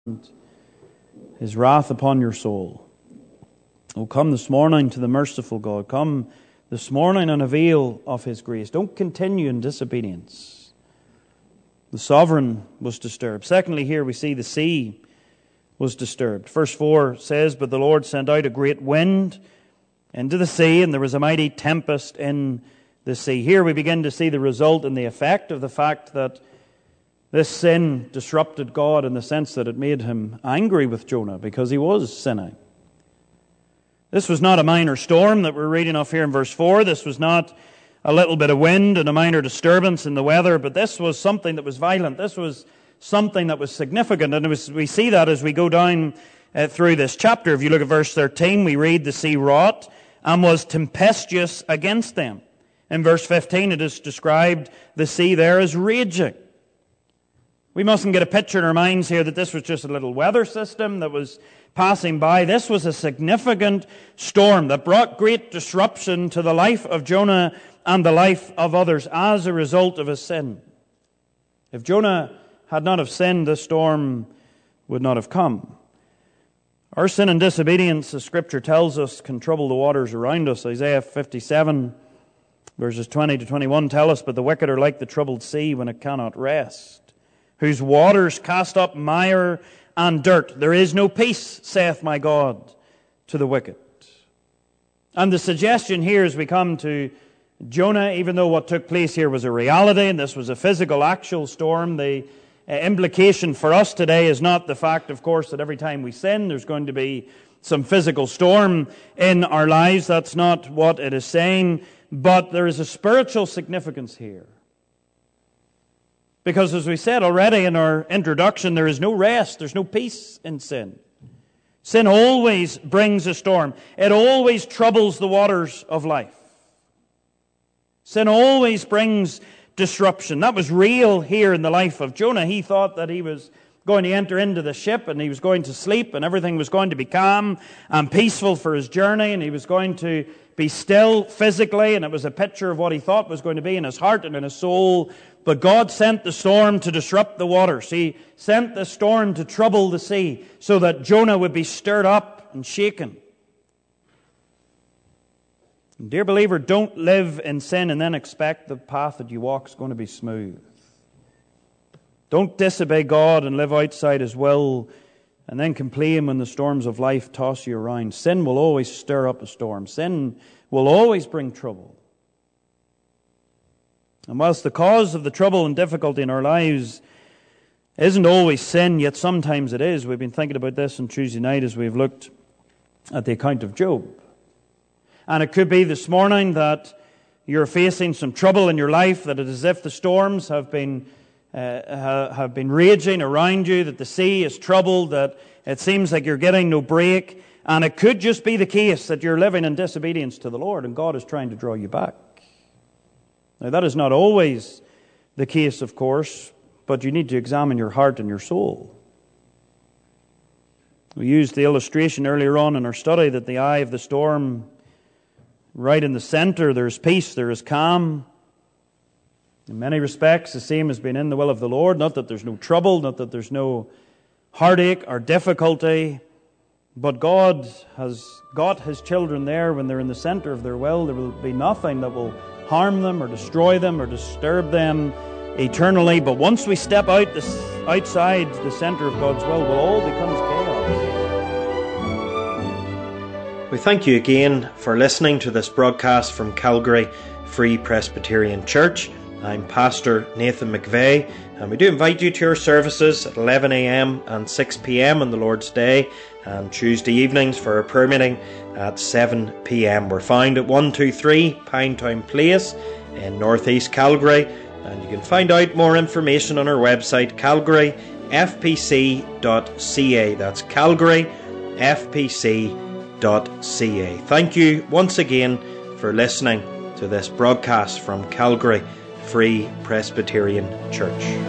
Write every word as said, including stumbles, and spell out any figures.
His wrath upon your soul. Oh, come this morning to the merciful God. Come this morning and avail of His grace. Don't continue in disobedience. The sovereign was disturbed. Secondly, here we see the sea was disturbed. Verse four says, "But the Lord sent out a great wind into the sea, and there was a mighty tempest in the sea." Here we begin to see the result and the effect of the fact that this sin disrupted God in the sense that it made Him angry with Jonah because he was sinning. This was not a minor storm that we're reading of here in verse four. This was not a little bit of wind and a minor disturbance in the weather, but this was something that was violent. This was something that was significant, and it was, we see that as we go down uh, through this chapter. If you look at verse thirteen, we read, "The sea wrought and was tempestuous against them." In verse fifteen, it is described the sea there as raging. We mustn't get a picture in our minds here that this was just a little weather system that was passing by. This was a significant storm that brought great disruption to the life of Jonah and the life of others as a result of his sin. If Jonah had not have sinned, this storm would not have come. Our sin and disobedience, as Scripture tells us, can trouble the waters around us. Isaiah fifty-seven, verses twenty to twenty-one tell us, "But the wicked are like the troubled sea when it cannot rest, whose waters cast up mire and dirt. There is no peace, saith my God, to the wicked." And the suggestion here as we come to Jonah, even though what took place here was a reality and this was a physical, actual storm, the uh, implication for us today is not the fact, of course, that every time we sin there's going to be some physical storm in our lives. That's not what it is saying. But there is a spiritual significance here. Because as we said already in our introduction, there is no rest, there's no peace in sin. Sin always brings a storm. It always troubles the waters of life. Sin always brings disruption. That was real here in the life of Jonah. He thought that he was going to enter into the ship and he was going to sleep and everything was going to be calm and peaceful for his journey, and he was going to be still physically, and it was a picture of what he thought was going to be in his heart and in his soul. But God sent the storm to disrupt the waters. He sent the storm to trouble the sea so that Jonah would be stirred up and shaken. And dear believer, don't live in sin and then expect the path that you walk is going to be smooth. Don't disobey God and live outside His will and then complain when the storms of life toss you around. Sin will always stir up a storm. Sin will always bring trouble. And whilst the cause of the trouble and difficulty in our lives isn't always sin, yet sometimes it is. We've been thinking about this on Tuesday night as we've looked at the account of Job. And it could be this morning that you're facing some trouble in your life, that it is as if the storms have been uh, have been raging around you, that the sea is troubled, that it seems like you're getting no break. And it could just be the case that you're living in disobedience to the Lord and God is trying to draw you back. Now, that is not always the case, of course, but you need to examine your heart and your soul. We used the illustration earlier on in our study that the eye of the storm, right in the center, there is peace, there is calm. In many respects, the same has been in the will of the Lord. Not that there's no trouble, not that there's no heartache or difficulty, but God has got His children there when they're in the center of their will. There will be nothing that will harm them or destroy them or disturb them eternally. But once we step out this, outside the center of God's will, well, all becomes chaos. We thank you again for listening to this broadcast from Calgary Free Presbyterian Church. I'm Pastor Nathan McVeigh, and we do invite you to our services at eleven a.m. and six p.m. on the Lord's Day, and Tuesday evenings for our prayer meeting at seven p.m. We're found at one two three Pinetown Place in northeast Calgary, and you can find out more information on our website, calgary f p c dot c a. That's calgary f p c dot c a. Thank you once again for listening to this broadcast from Calgary Free Presbyterian Church.